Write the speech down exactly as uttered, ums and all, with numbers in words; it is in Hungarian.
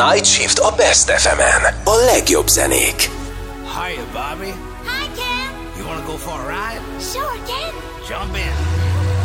Night Shift a Best ef emen. A legjobb zenék. Hiya, Bobby. Hi, Ken. You wanna go for a ride? Sure, Ken. Jump in.